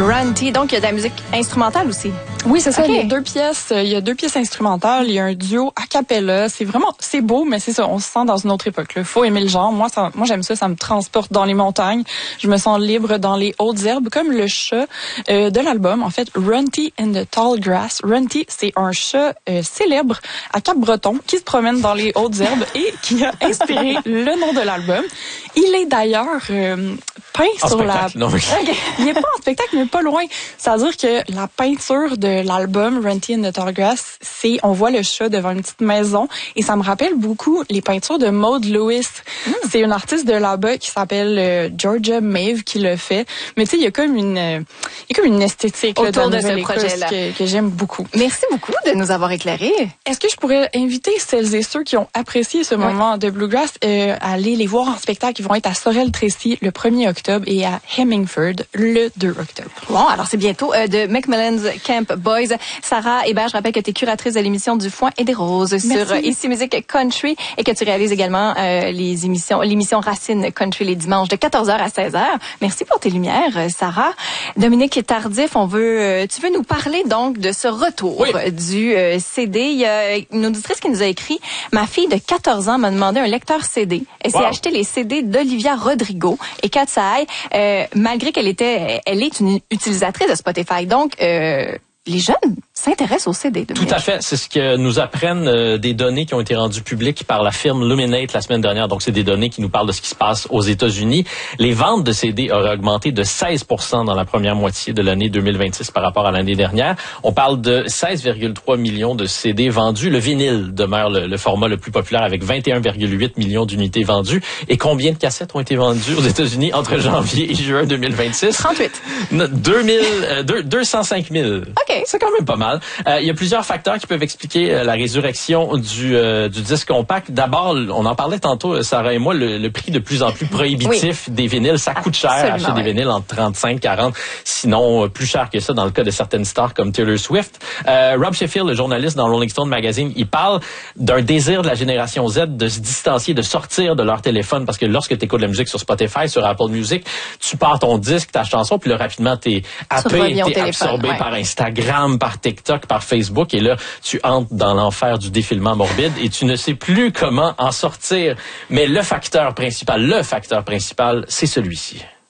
Run-T. Donc, il y a de la musique instrumentale aussi. Oui, c'est ça. Okay. Il y a deux pièces instrumentales. Il y a un duo a cappella. C'est beau, mais c'est ça. On se sent dans une autre époque. Il faut aimer le genre. Moi, j'aime ça. Ça me transporte dans les montagnes. Je me sens libre dans les hautes herbes, comme le chat de l'album. En fait, Run-T and the Tall Grass. Run-T, c'est un chat célèbre à Cap-Breton qui se promène dans les hautes herbes et qui a inspiré le nom de l'album. Il est d'ailleurs peint sur la... Non, mais... Okay. Il n'est pas en spectacle, mais pas loin. C'est-à-dire que la peinture de l'album Run-T and the Tall Grass, on voit le chat devant une petite maison et ça me rappelle beaucoup les peintures de Maud Lewis. C'est une artiste de là-bas qui s'appelle Georgia Maeve qui le fait. Mais tu sais, il y a comme une esthétique autour là, de ce projet-là que j'aime beaucoup. Merci beaucoup de nous avoir éclairés. Est-ce que je pourrais inviter celles et ceux qui ont apprécié ce moment de Bluegrass à aller les voir en spectacle? Ils vont être à Sorel-Tracy le 1er octobre et à Hemingford le 2 octobre. Bon, alors c'est bientôt de Macmillan's Camp Boys. Sarah Hébert, je rappelle que tu es curatrice de l'émission Du Foin et des Roses sur Ici Musique Country et que tu réalises également l'émission Racine Country les dimanches de 14h à 16h. Merci pour tes lumières, Sarah. Dominique Tardif, tu veux nous parler donc de ce retour du CD. Il y a une auditrice qui nous a écrit: ma fille de 14 ans m'a demandé un lecteur CD. Elle s'est acheté les CD d'Olivia Rodrigo et Katsai, malgré qu'elle est une utilisatrice de Spotify. Donc, les jeunes s'intéressent au CD. Tout à fait. C'est ce que nous apprennent des données qui ont été rendues publiques par la firme Luminate la semaine dernière. Donc, c'est des données qui nous parlent de ce qui se passe aux États-Unis. Les ventes de CD auraient augmenté de 16% dans la première moitié de l'année 2026 par rapport à l'année dernière. On parle de 16,3 millions de CD vendus. Le vinyle demeure le format le plus populaire avec 21,8 millions d'unités vendues. Et combien de cassettes ont été vendues aux États-Unis entre janvier et juin 2026? 38. 205 000. OK. C'est quand même pas mal. Il y a plusieurs facteurs qui peuvent expliquer la résurrection du disque compact. D'abord, on en parlait tantôt, Sarah et moi, le prix de plus en plus prohibitif des vinyles. Ça coûte cher acheter des vinyles entre 35, 40, sinon plus cher que ça dans le cas de certaines stars comme Taylor Swift. Rob Sheffield, le journaliste dans Rolling Stone Magazine, il parle d'un désir de la génération Z de se distancier, de sortir de leur téléphone, parce que lorsque tu écoutes la musique sur Spotify, sur Apple Music, tu pars ton disque, ta chanson, puis là, rapidement, t'es happé, t'es absorbé par Instagram, par TikTok, par Facebook, et là, tu entres dans l'enfer du défilement morbide et tu ne sais plus comment en sortir. Mais le facteur principal, c'est celui-ci.